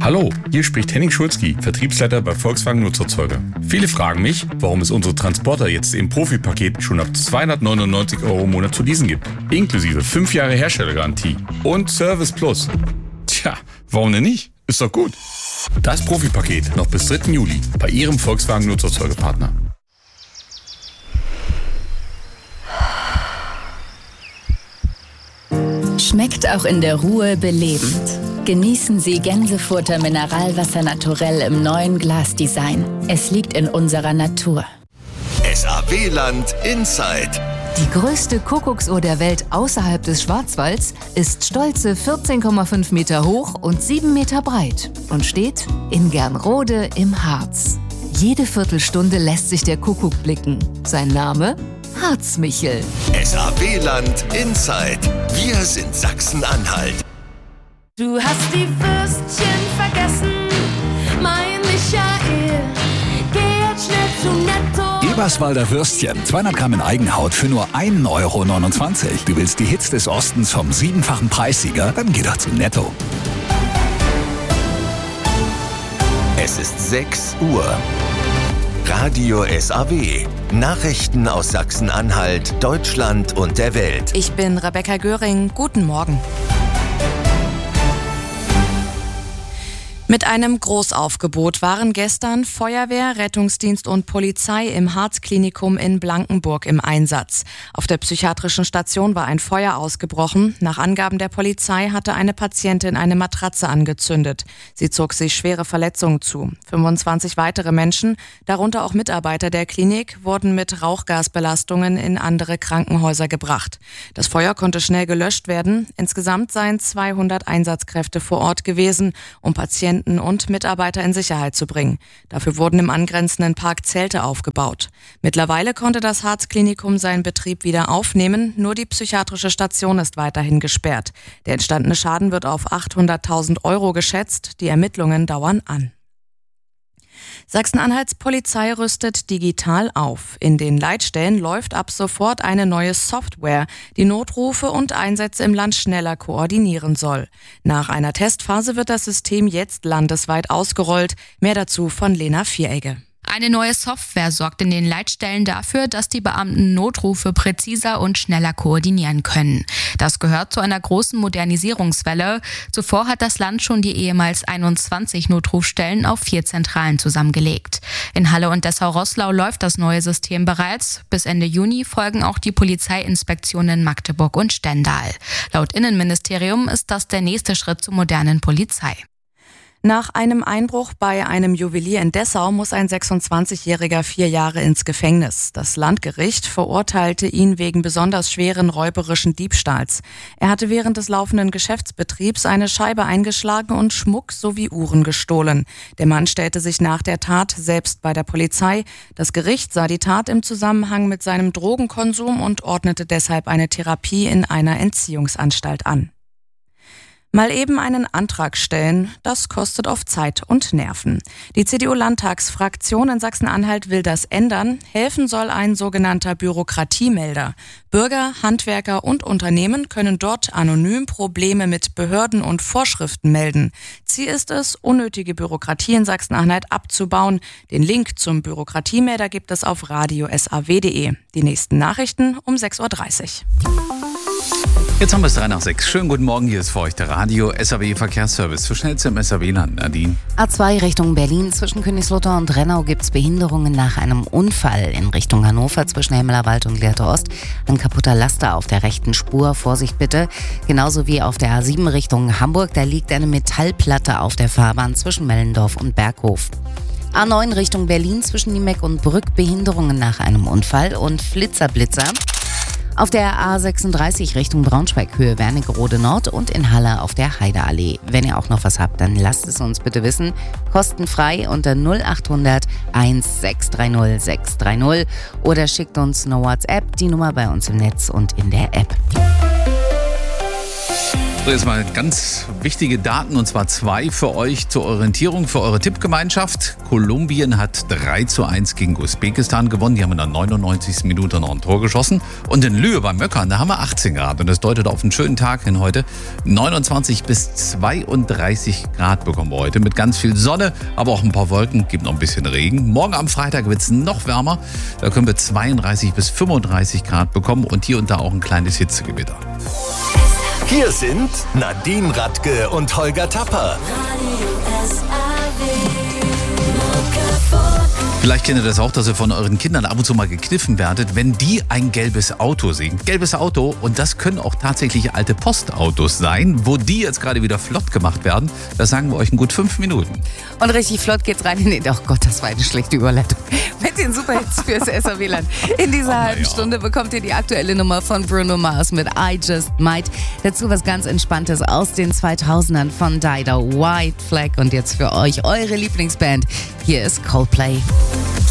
Hallo, hier spricht Henning Schulzki, Vertriebsleiter bei Volkswagen Nutzerzeuger. Viele fragen mich, warum es unsere Transporter jetzt im Profi-Paket schon ab 299 € im Monat zu leasen gibt. Inklusive 5 Jahre Herstellergarantie und Service Plus. Tja, warum denn nicht? Ist doch gut. Das Profi-Paket noch bis 3. Juli bei Ihrem Volkswagen Nutzerzeugerpartner. Schmeckt auch in der Ruhe belebend. Genießen Sie Gänsefutter Mineralwasser naturell im neuen Glasdesign. Es liegt in unserer Natur. SAW-Land Inside. Die größte Kuckucksuhr der Welt außerhalb des Schwarzwalds ist stolze 14,5 Meter hoch und 7 Meter breit und steht in Gernrode im Harz. Jede Viertelstunde lässt sich der Kuckuck blicken. Sein Name? Harzmichel. SAW-Land Inside. Wir sind Sachsen-Anhalt. Du hast die Würstchen vergessen, mein Michael. Geh jetzt schnell zu Netto. Eberswalder Würstchen, 200 Gramm in Eigenhaut für nur 1,29 €. Du willst die Hits des Ostens vom 7-fachen Preissieger? Dann geh doch zu Netto. Es ist 6 Uhr. Radio SAW. Nachrichten aus Sachsen-Anhalt, Deutschland und der Welt. Ich bin Rebecca Göring. Guten Morgen. Mit einem Großaufgebot waren gestern Feuerwehr, Rettungsdienst und Polizei im Harzklinikum in Blankenburg im Einsatz. Auf der psychiatrischen Station war ein Feuer ausgebrochen. Nach Angaben der Polizei hatte eine Patientin eine Matratze angezündet. Sie zog sich schwere Verletzungen zu. 25 weitere Menschen, darunter auch Mitarbeiter der Klinik, wurden mit Rauchgasbelastungen in andere Krankenhäuser gebracht. Das Feuer konnte schnell gelöscht werden. Insgesamt seien 200 Einsatzkräfte vor Ort gewesen, um Patienten und Mitarbeiter in Sicherheit zu bringen. Dafür wurden im angrenzenden Park Zelte aufgebaut. Mittlerweile konnte das Harzklinikum seinen Betrieb wieder aufnehmen, nur die psychiatrische Station ist weiterhin gesperrt. Der entstandene Schaden wird auf 800.000 € geschätzt, die Ermittlungen dauern an. Sachsen-Anhalts Polizei rüstet digital auf. In den Leitstellen läuft ab sofort eine neue Software, die Notrufe und Einsätze im Land schneller koordinieren soll. Nach einer Testphase wird das System jetzt landesweit ausgerollt. Mehr dazu von Lena Vieregge. Eine neue Software sorgt in den Leitstellen dafür, dass die Beamten Notrufe präziser und schneller koordinieren können. Das gehört zu einer großen Modernisierungswelle. Zuvor hat das Land schon die ehemals 21 Notrufstellen auf 4 Zentralen zusammengelegt. In Halle und Dessau-Roßlau läuft das neue System bereits. Bis Ende Juni folgen auch die Polizeiinspektionen in Magdeburg und Stendal. Laut Innenministerium ist das der nächste Schritt zur modernen Polizei. Nach einem Einbruch bei einem Juwelier in Dessau muss ein 26-Jähriger 4 Jahre ins Gefängnis. Das Landgericht verurteilte ihn wegen besonders schweren räuberischen Diebstahls. Er hatte während des laufenden Geschäftsbetriebs eine Scheibe eingeschlagen und Schmuck sowie Uhren gestohlen. Der Mann stellte sich nach der Tat selbst bei der Polizei. Das Gericht sah die Tat im Zusammenhang mit seinem Drogenkonsum und ordnete deshalb eine Therapie in einer Entziehungsanstalt an. Mal eben einen Antrag stellen, das kostet oft Zeit und Nerven. Die CDU-Landtagsfraktion in Sachsen-Anhalt will das ändern. Helfen soll ein sogenannter Bürokratiemelder. Bürger, Handwerker und Unternehmen können dort anonym Probleme mit Behörden und Vorschriften melden. Ziel ist es, unnötige Bürokratie in Sachsen-Anhalt abzubauen. Den Link zum Bürokratiemelder gibt es auf radio.saw.de. Die nächsten Nachrichten um 6.30 Uhr. Jetzt haben wir es 6:03. Schönen guten Morgen, hier ist für euch der Radio SAW Verkehrsservice. Zu schnell zum SAW-Land, Nadine. A2 Richtung Berlin zwischen Königslutter und Rennau gibt es Behinderungen nach einem Unfall in Richtung Hannover zwischen Hemmelerwald und Lehrte Ost. Ein kaputter Laster auf der rechten Spur, Vorsicht bitte. Genauso wie auf der A7 Richtung Hamburg, da liegt eine Metallplatte auf der Fahrbahn zwischen Mellendorf und Berghof. A9 Richtung Berlin zwischen Niemeck und Brück, Behinderungen nach einem Unfall und Flitzer. Auf der A36 Richtung Braunschweig, Höhe Wernigerode Nord und in Halle auf der Heideallee. Wenn ihr auch noch was habt, dann lasst es uns bitte wissen. Kostenfrei unter 0800 1630 630 oder schickt uns eine WhatsApp, die Nummer bei uns im Netz und in der App. So, jetzt mal ganz wichtige Daten, und zwar 2 für euch zur Orientierung, für eure Tippgemeinschaft. Kolumbien hat 3:1 gegen Usbekistan gewonnen. Die haben in der 99. Minute noch ein Tor geschossen. Und in Lühe beim Möckern, da haben wir 18 Grad. Und das deutet auf einen schönen Tag hin heute. 29 bis 32 Grad bekommen wir heute mit ganz viel Sonne, aber auch ein paar Wolken, gibt noch ein bisschen Regen. Morgen am Freitag wird es noch wärmer. Da können wir 32 bis 35 Grad bekommen und hier und da auch ein kleines Hitzegewitter. Hier sind Nadine Radke und Holger Tapper. Vielleicht kennt ihr das auch, dass ihr von euren Kindern ab und zu mal gekniffen werdet, wenn die ein gelbes Auto sehen. Gelbes Auto, und das können auch tatsächlich alte Postautos sein. Wo die jetzt gerade wieder flott gemacht werden, das sagen wir euch in gut 5 Minuten. Und richtig flott geht's rein in den... Oh Gott, das war eine schlechte Überleitung. Mit den Superhits fürs SAW-Land. In dieser halben Stunde bekommt ihr die aktuelle Nummer von Bruno Mars mit I Just Might. Dazu was ganz Entspanntes aus den 2000ern von Dido, White Flag. Und jetzt für euch eure Lieblingsband. Hier ist Coldplay.